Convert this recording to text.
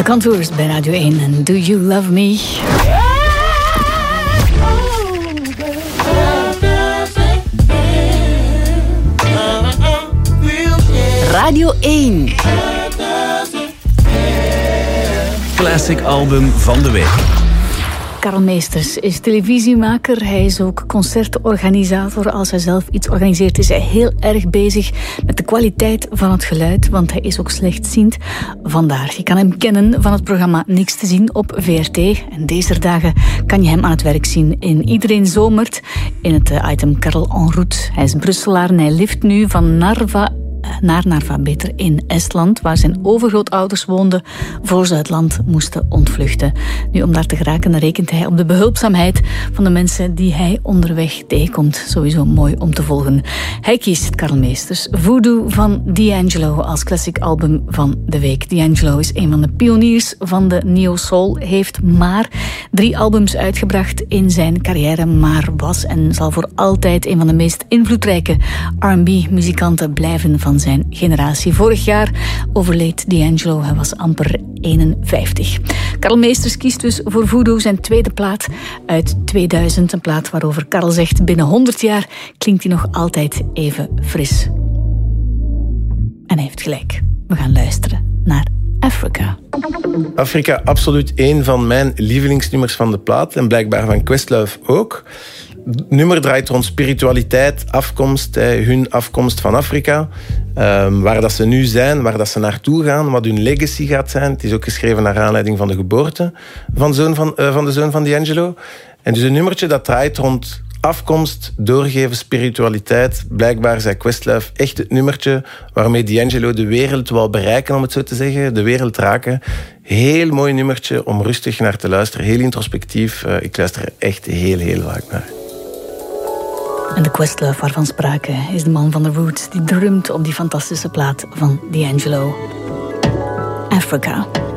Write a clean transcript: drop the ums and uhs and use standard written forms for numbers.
Contours bij Radio 1 en Do You Love Me? Radio 1. Classic album van de week. Karl Meesters is televisiemaker. Hij is ook concertorganisator. Als hij zelf iets organiseert, is hij heel erg bezig met de kwaliteit van het geluid, want hij is ook slechtziend. Vandaar, je kan hem kennen van het programma Niks te zien op VRT. En deze dagen kan je hem aan het werk zien in Iedereen Zomert, in het item Karl en route. Hij is Brusselaar en hij lift nu van Narva naar Narva, beter in Estland, waar zijn overgrootouders woonden voor ze het land moesten ontvluchten. Nu, om daar te geraken, rekent hij op de behulpzaamheid van de mensen die hij onderweg tegenkomt. Sowieso mooi om te volgen. Hij kiest, Karl Meesters, Voodoo van D'Angelo als classic album van de week. D'Angelo is een van de pioniers van de neo-soul, heeft maar 3 albums uitgebracht in zijn carrière, maar was en zal voor altijd een van de meest invloedrijke R&B-muzikanten blijven van zijn generatie. Vorig jaar overleed D'Angelo, hij was amper 51. Karl Meesters kiest dus voor Voodoo, zijn tweede plaat uit 2000. Een plaat waarover Karl zegt, binnen 100 jaar klinkt hij nog altijd even fris. En hij heeft gelijk. We gaan luisteren naar Africa. Africa, absoluut een van mijn lievelingsnummers van de plaat. En blijkbaar van Questlove ook. Het nummer draait rond spiritualiteit, afkomst, hun afkomst van Afrika. Waar dat ze nu zijn, waar dat ze naartoe gaan, wat hun legacy gaat zijn. Het is ook geschreven naar aanleiding van de geboorte van de zoon van D'Angelo. En dus een nummertje dat draait rond afkomst, doorgeven, spiritualiteit. Blijkbaar zei Questlove echt het nummertje waarmee D'Angelo de wereld wou bereiken, om het zo te zeggen. De wereld raken. Heel mooi nummertje om rustig naar te luisteren. Heel introspectief. Ik luister er echt heel vaak naar. En de Questlove waarvan sprake is de man van de Roots die drumt op die fantastische plaat van D'Angelo. Africa.